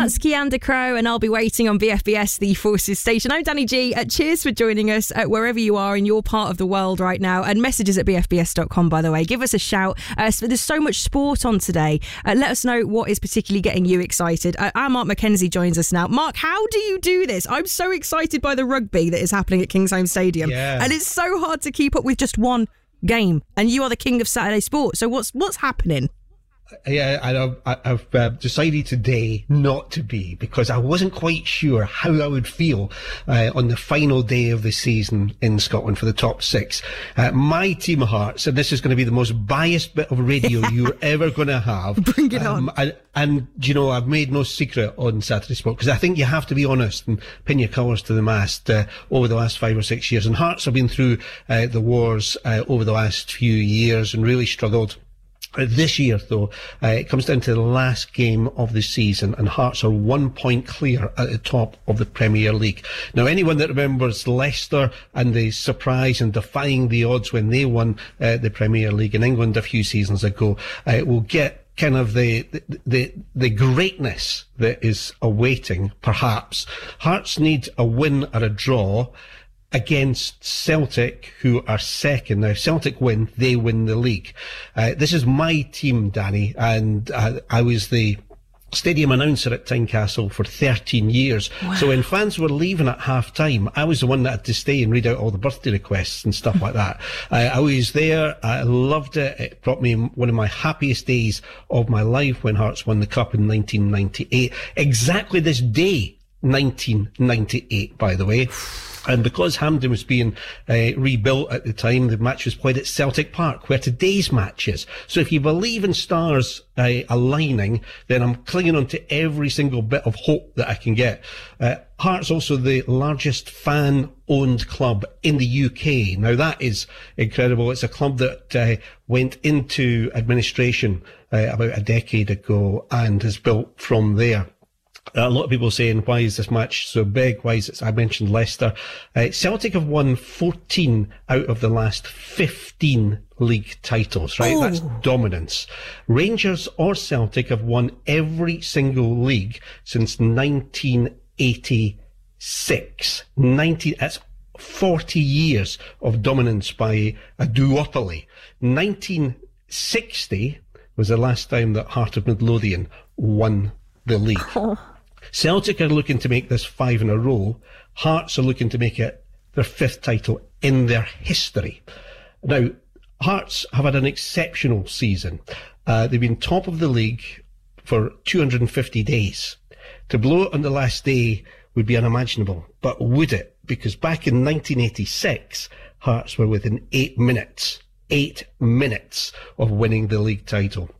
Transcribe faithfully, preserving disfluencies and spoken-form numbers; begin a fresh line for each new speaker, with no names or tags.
That's Kianda Crow, and I'll be waiting on B F B S, the Forces station. I'm Danny G. Uh, cheers for joining us uh, wherever you are in your part of the world right now. And messages at b f b s dot com, by the way. Give us a shout. Uh, so there's so much sport on today. Uh, let us know what is particularly getting you excited. Uh, our Mark McKenzie joins us now. Mark, how do you do this? I'm so excited by the rugby that is happening at Kingsholm Stadium.
Yeah.
And it's so hard to keep up with just one game. And you are the king of Saturday sport. So what's what's happening?
Yeah, and I've, I've uh, decided today not to be, because I wasn't quite sure how I would feel uh, on the final day of the season in Scotland for the top six. Uh, my team of Hearts, and this is going to be the most biased bit of radio you're ever going to have.
Bring it
um,
on.
And, and, you know, I've made no secret on Saturday Sport, because I think you have to be honest and pin your colours to the mast uh, over the last five or six years. And Hearts have been through uh, the wars uh, over the last few years and really struggled. Uh, this year, though, uh, it comes down to the last game of the season, and Hearts are one point clear at the top of the Premier League. Now, anyone that remembers Leicester and the surprise and defying the odds when they won uh, the Premier League in England a few seasons ago uh, will get kind of the, the the greatness that is awaiting, perhaps. Hearts need a win or a draw against Celtic, who are second. Now, Celtic win, they win the league. Uh, this is my team, Danny, and uh, I was the stadium announcer at Tynecastle for thirteen years. Wow. So when fans were leaving at half time, I was the one that had to stay and read out all the birthday requests and stuff like that. Uh, I was there. I loved it. It brought me one of my happiest days of my life when Hearts won the Cup in nineteen ninety-eight. Exactly this day, nineteen ninety-eight, by the way. And because Hampden was being uh, rebuilt at the time, the match was played at Celtic Park, where today's match is. So if you believe in stars uh, aligning, then I'm clinging on to every single bit of hope that I can get. Uh, Hearts also the largest fan-owned club in the U K. Now that is incredible. It's a club that uh, went into administration uh, about a decade ago and has built from there. A lot of people saying, why is this match so big? Why is it? I mentioned Leicester. Uh, Celtic have won fourteen out of the last fifteen league titles, right?
Oh.
That's dominance. Rangers or Celtic have won every single league since nineteen eighty-six. nineteen, that's forty years of dominance by a duopoly. nineteen sixty was the last time that Heart of Midlothian won the league. Oh. Celtic are looking to make this five in a row. Hearts are looking to make it their fifth title in their history. Now, Hearts have had an exceptional season. Uh, they've been top of the league for two hundred fifty days. To blow it on the last day would be unimaginable, but would it? Because back in nineteen eighty-six, Hearts were within eight minutes, eight minutes of winning the league title.